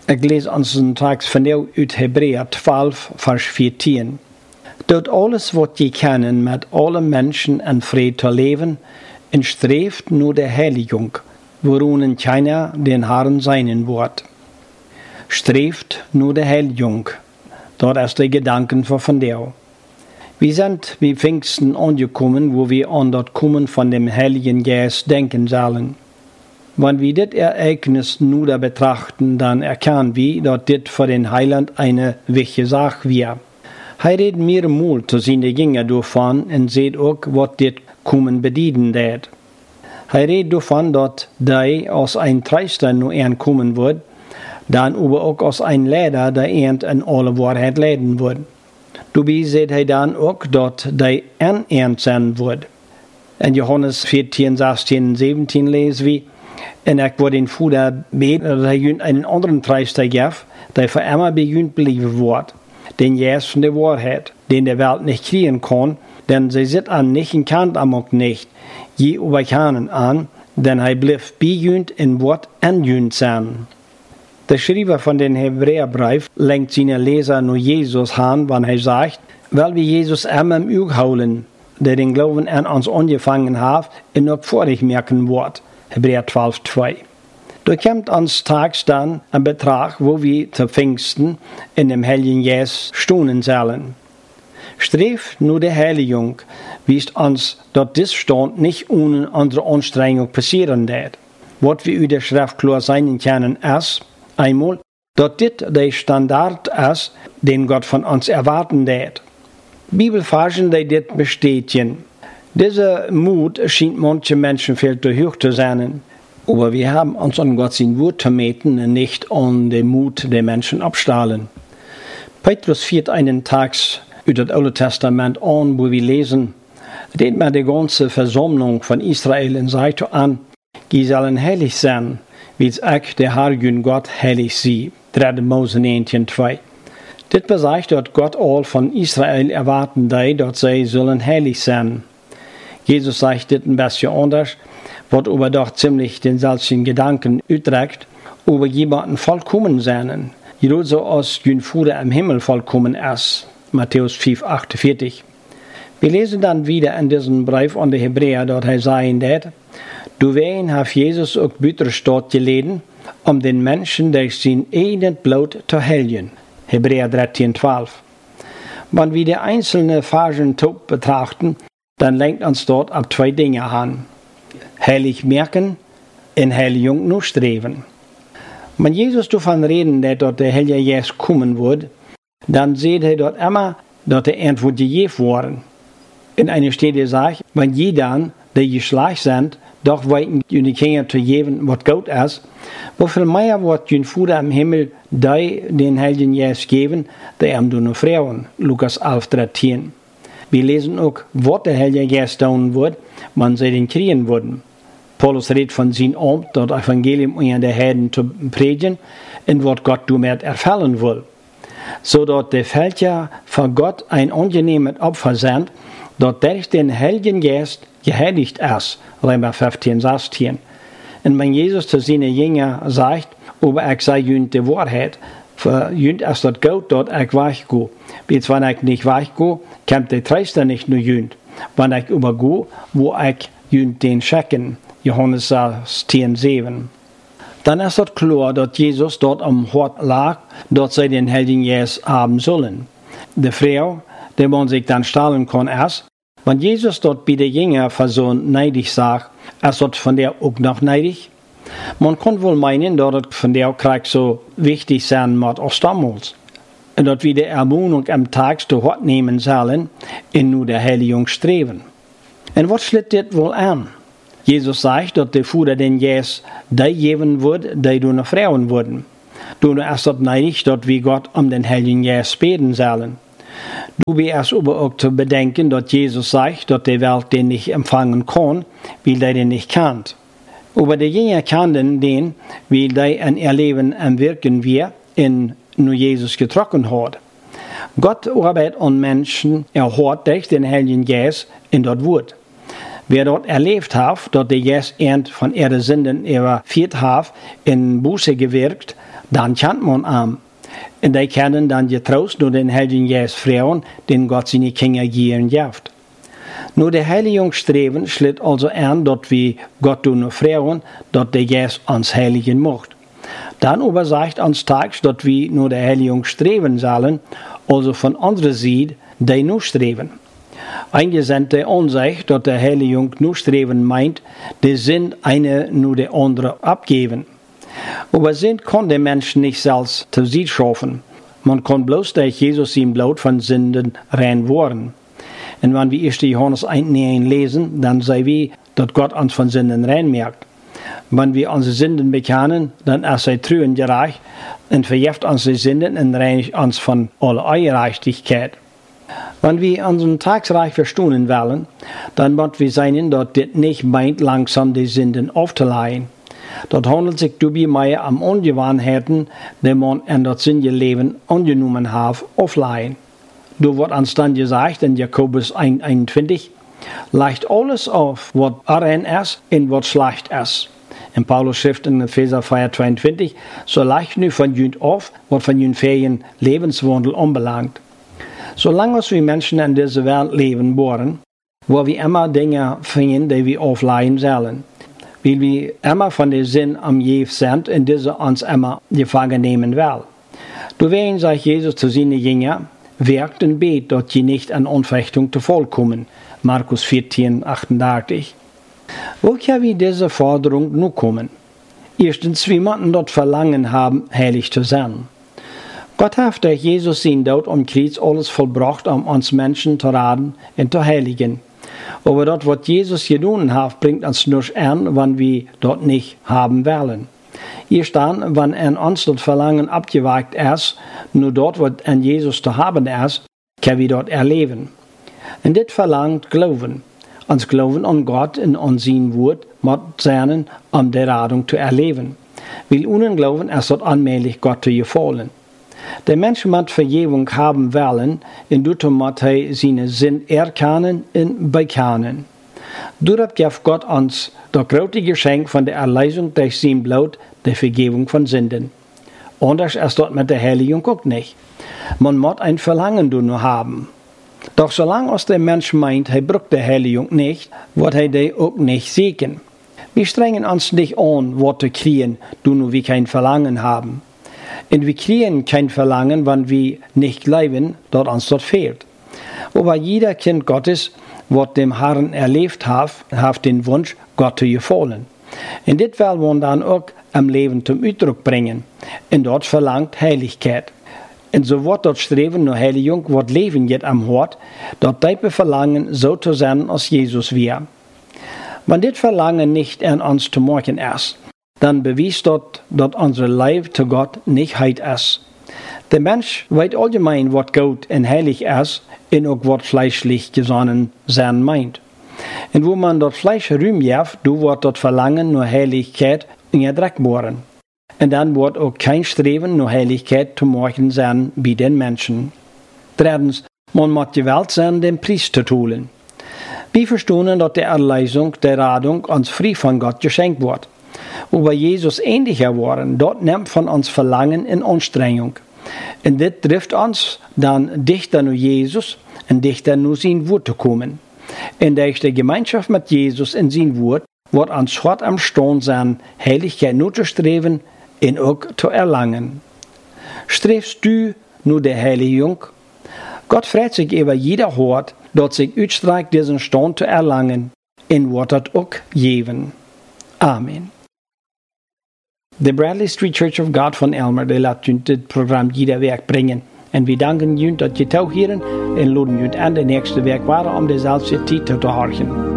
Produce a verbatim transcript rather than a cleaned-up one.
Ik lees ons een tekst van jou uit Hebreeën twaalf, vers veertien. Doet alles wat je kan met alle mensen en vrede te leven en streeft naar de heiligung, waarin keiner den Herrn zijn wordt. Streeft naar de heiligung, dat is de gedanken van vandaag. We zijn bij Pfingsten angekommen, wo wir an das Kommen von dem Heiligen Geist denken sollen. Wenn wir dit Ereignis nur betrachten, dann erkennen wir, dass dit für den Heiland eine wichtige Sache war. Hij redt meermaals zu seine Jünger davon und sieht auch, was dit Kommen bedienen wird. Hij redt davon, dass die als ein Treister nur ein kommen wird, dann aber auch als ein Leder, der ein in alle Wahrheit leiden wird. Dabei sieht hij dan ook dat die en een zijn wordt. In Johannes veertien, zestien en zeventien lezen we, en ik word in Vader beten dat hij een anderen Treister gaf, die voor immer bij jullie blijven wordt. Den Geist von der Wahrheit, den der Welt nicht kriegen kann, denn sie sit an nicht in Kant amok nicht, je über keinen an, denn hij blieb bij jullie in Wort en jullie zijn. Der Schreiber von den Hebräerbrief lenkt seine Leser nur Jesus an, wenn er sagt, weil wir Jesus immer im Auge houden, der den Glauben an uns angefangen hat und auch vor dich merken wird. Hebräer twaalf, zwei. Da kommt uns tags dann ein Betrag, wo wir zu Pfingsten in dem Heiligen Geist stehen sollen. Streef nur die Heiligung, wisst uns, dass dies Stand nicht ohne unsere Anstrengung passieren wird. Was wir über der Schrift klar sein können, ist, einmal, dass dit der Standard ist, den Gott von uns erwarten wird. Bibelversen, die dit bestätigen. Dieser Mut scheint manchen Menschen viel zu hoch zu sein. Aber wir haben uns an Gott sein Wort zu meten und nicht an den Mut der Menschen abstahlen. Petrus führt einen Text aus dem Alten Testament an, wo wir lesen, redet mir die ganze Versammlung von Israel und sagt an, die sollen heilig sein, wie es auch der Herr Gott heilig sie. dritter Mose neunzehn, zwei. Dit besagt, dass Gott all von Israel erwarten, dass sie sollen heilig sein. Jesus sagt dit ein bisschen anders, was aber doch ziemlich den selben Gedanken utdrückt, über jemanden vollkommen sein. Genauso als jün Vater im Himmel vollkommen ist. Matthäus fünf, achtundvierzig. Wir lesen dann wieder in diesem Brief an die Hebräer, dort er sagen wird, du wen hat Jesus auch Bütterstadt geleden, um den Menschen durch sein eigenes Blut zu heiligen. Hebräer dreizehn, zwölf. Wenn wir die einzelnen Versen betrachten, dann lenkt uns dort ab zwei Dinge an. Heilig merken und Heiligung nur streben. Wenn Jesus davon reden, dass dort der Heilige Geist kommen wird, dann sieht er dort immer, dass der irgendwo gegeben worden. In einer Stelle sagt, wenn jeder, die geschlagen sind, doch weiten die Kinder zu geben, was gut ist, wofür mehr wird die Vater im Himmel die den Heiligen Geist geben, die ihm nur Frauen. Lukas elf, dreizehn. Wir lesen auch, was der Heilige Geist tun wird, wenn sie den kriegen würden. Paulus redet von seinem Amt, das Evangelium unter der Heiden zu predigen, und was Gott damit erfüllen will. So dass die Völker für Gott ein angenehmes Opfer sind, das durch den Heiligen Geist geheiligt ist. Römer fünfzehn, sechzehn. Und wenn Jesus zu seinen Jüngern sagt, aber ich sage ihnen die Wahrheit, für ihnen ist das gut, dass ich weggehe. Jetzt, wenn ich nicht weggehe, kommt der Treister nicht nur ihnen. Wenn ich übergehe, wo ich ihnen den schicken. Johannes zehn, sieben. Dann ist es klar, dass Jesus dort am Hort lag, dass sie den Heiligen Geist haben sollen. Die Frau, die man sich dann stellen kann, ist, wenn Jesus dort bei der Jüngerperson neidig sagt, ist das von der auch noch neidig? Man kann wohl meinen, dass es von der Krieg so wichtig sein muss als damals. Und dass wir die Ermahnung am Tag zu Hort nehmen sollen, in nur der Heiligung streben. Und was schlitt das wohl an? Jesus sagt, dass der Vater den Geist die geben wird, die du noch Frauen wurden. Du ist das neidig, dass wir Gott um den Heiligen Geist beten sollen. Du bist aber auch zu bedenken, dass Jesus sagt, dass die Welt den nicht empfangen kann, weil die den nicht kennt. Aber die Jünger kannten den, weil die an ihr Leben am Wirken wir in nur Jesus getroffen hat. Gott arbeitet an Menschen, er hat durch den Heiligen Geist in dort Wort. Wer dort erlebt hat, dass der Geist ernt von ihre Sünden überführt hat, in Buße gewirkt, dann kennt man am. Und die kennen dann getrost nur den Heiligen Geist Frauen, den Gott seine Kinder gehen jaft. Nur der Heiligung streben schlitt also an, dort wie Gott nur Frauen, dort der Geist uns heiligen macht. Dann aber sagt uns tags, dort wie nur der Heiligung streben sollen, also von unserer Seite, die nur streben. Eingesandte Ansicht, dort der Heiligung nur streben meint, die sind eine nur der andere abgeben. Aber sind kann der Mensch nicht selbst zu sich schaffen. Man kann bloß durch Jesus ihm Blut von Sünden rein worden. Und wenn wir ersten Johannes eins lesen, dann sei wie, dass Gott uns von Sünden rein merkt. Wenn wir unsere Sünden bekennen, dann ist er treu und gerecht und vergibt unsere Sünden und reinigt uns von aller Ungerechtigkeit. Wenn wir unseren Tagsreich verstehen wollen, dann müssen wir sein, dass das nicht meint, langsam die Sünden aufzuleihen. Dort handelt sich dabei mehr um Ungewohnheiten, die man in das sinnige Leben angenommen hat, aufleihen. Da wird uns dann gesagt in Jakobus eins einundzwanzig, leicht alles auf, was rein ist und was schlecht ist. In Paulus schrift in Epheser vier zweiundzwanzig, so leicht nu von jünd auf, was von jünd fähigen Lebenswandel anbelangt. Solange wir Menschen in dieser Welt leben wollen, wo wir immer Dinge finden, die wir aufleihen sollen. Weil wir immer von der Sinn am Jeff sind, in dieser uns immer gefangen nehmen will. Deswegen sagt Jesus zu seinen Jüngern, werkt und bet, dass je nicht an Anfechtung zu Fall kommen. Markus vierzehn achtunddreißig. Wo können wir diese Forderung nun kommen? Erstens, wir müssen dort Verlangen haben, heilig zu sein. Gott hat durch Jesus sein Tod am Kreuz alles vollbracht, um uns Menschen zu raten und zu heiligen. Aber dort, was Jesus getan hat, bringt uns nur an, wenn wir dort nicht haben wollen. Erst dann, wenn an uns das Verlangen abgewagt ist, nur dort, was an Jesus zu haben ist, können wir dort erleben. Und das verlangt Glauben. Uns Glauben an Gott und an sein Wort muss sein, um die Radung zu erleben. Weil ohne Glauben ist dort allmählich Gott zu gefallen. Der Mensch muss Vergebung haben wollen, und dazu muss er seine Sinn erkennen und bekennen. Dadurch gibt Gott uns das große Geschenk von der Erlösung durch sein Blut, der Vergebung von Sünden. Anders ist dort mit der Heiligung auch nicht. Man muss ein Verlangen nur haben. Doch solange als der Mensch meint, er braucht die Heiligung nicht, wird er die auch nicht suchen. Wir strengen uns nicht an, was zu kriegen, nur wir kein Verlangen haben. Und wir kriegen kein Verlangen, wenn wir nicht glauben, dass uns dort fehlt. Aber jeder Kind Gottes, was dem Herrn erlebt hat, hat den Wunsch, Gott zu gefallen. Und das will man dann auch am Leben zum Ausdruck bringen. Und dort verlangt Heiligkeit. Und so wird dort Streben nach Heiligung, wird Leben jetzt am Hort, dort type Verlangen so zu sein, als Jesus wir. Wenn das Verlangen nicht an uns zu machen ist, dann beweist dort, dass unser Leben zu Gott nicht heit ist. Der Mensch weiß allgemein, was gut und heilig ist, und auch was fleischlich gesonnen sein meint. Und wo man dort Fleisch rühmjäft, du wird dort Verlangen nur Heiligkeit in ihr Dreck bohren. Und dann wird auch kein Streben nur Heiligkeit zu machen sein bei den Menschen. Drittens, man muss gewählt sein, den Preis zu tun. Wir verstehen, dass die Erlösung, der Radung uns frei von Gott geschenkt wird. Aber Jesus ähnlicher worden, dort nimmt von uns Verlangen in Anstrengung. Und das trifft uns dann dichter nur Jesus und dichter nur sein Wort zu kommen. In der Gemeinschaft mit Jesus in sein Wort wird uns hart am Stehen sein, Heiligkeit nur zu streben und auch zu erlangen. Strebst du nur der Heiligung? Gott freut sich über jeder Hort, dort sich ausstreckt, diesen Stand zu erlangen, und wird das auch geben. Amen. Die Bradley Street Church of God von Elmer, die lässt uns das Programm jeder Werk bringen. Und wir danken Ihnen, dass Sie tauchieren und laden Ihnen an, der nächste Werk war, um die selbst Zeit zu horchen.